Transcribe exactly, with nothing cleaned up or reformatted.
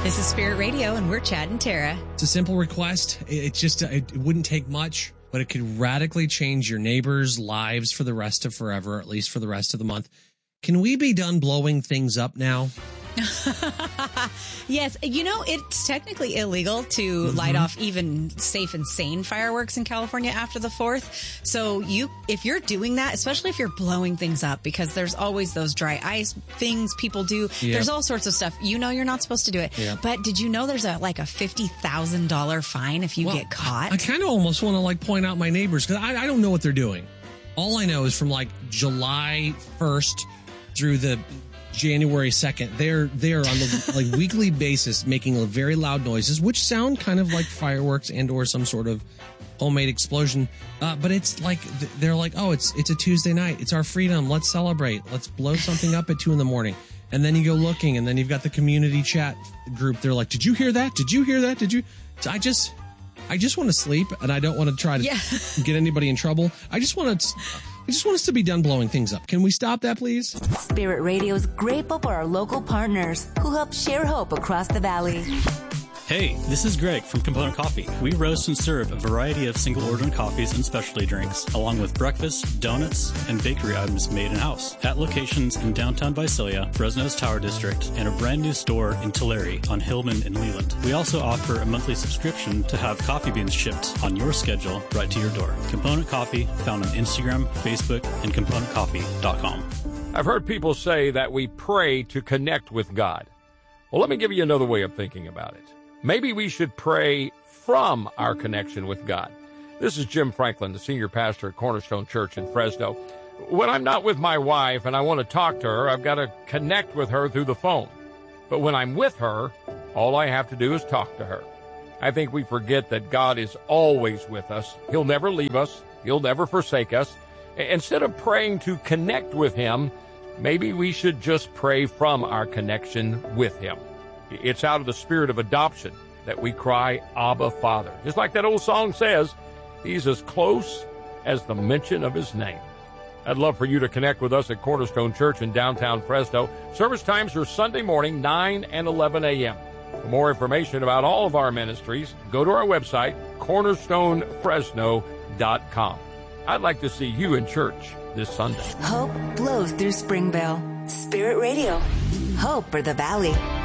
This is Spirit Radio, and we're Chad and Tara. It's a simple request. It's just, it wouldn't take much, but it could radically change your neighbors' lives for the rest of forever, at least for the rest of the month. Can we be done blowing things up now? Yes. You know, it's technically illegal to mm-hmm. light off even safe and sane fireworks in California after the fourth. So you, if you're doing that, especially if you're blowing things up, because there's always those dry ice things people do. Yep. There's all sorts of stuff. You know, you're not supposed to do it. Yep. But did you know there's a like a fifty thousand dollars fine if you well, get caught? I kind of almost want to like point out my neighbors because I, I don't know what they're doing. All I know is from like July first through the January second, they're they're on the like weekly basis making very loud noises, which sound kind of like fireworks and or some sort of homemade explosion. Uh, but it's like they're like, oh, it's it's a Tuesday night, it's our freedom, let's celebrate, let's blow something up at two in the morning. And then you go looking, and then you've got the community chat group. They're like, did you hear that? Did you hear that? Did you? I just. I just want to sleep, and I don't want to try to yeah. get anybody in trouble. I just want to, I just want us to be done blowing things up. Can we stop that, please? Spirit Radio is grateful for our local partners who help share hope across the valley. Hey, this is Greg from Component Coffee. We roast and serve a variety of single-order coffees and specialty drinks, along with breakfast, donuts, and bakery items made in-house at locations in downtown Visalia, Fresno's Tower District, and a brand new store in Tulare on Hillman and Leland. We also offer a monthly subscription to have coffee beans shipped on your schedule right to your door. Component Coffee, found on Instagram, Facebook, and component coffee dot com. I've heard people say that we pray to connect with God. Well, let me give you another way of thinking about it. Maybe we should pray from our connection with God. This is Jim Franklin, the senior pastor at Cornerstone Church in Fresno. When I'm not with my wife and I want to talk to her, I've got to connect with her through the phone. But when I'm with her, all I have to do is talk to her. I think we forget that God is always with us. He'll never leave us. He'll never forsake us. Instead of praying to connect with Him, maybe we should just pray from our connection with Him. It's out of the spirit of adoption that we cry, Abba, Father. Just like that old song says, He's as close as the mention of His name. I'd love for you to connect with us at Cornerstone Church in downtown Fresno. Service times are Sunday morning, nine and eleven a.m. For more information about all of our ministries, go to our website, cornerstone fresno dot com. I'd like to see you in church this Sunday. Hope flows through Springville. Spirit Radio. Hope for the Valley.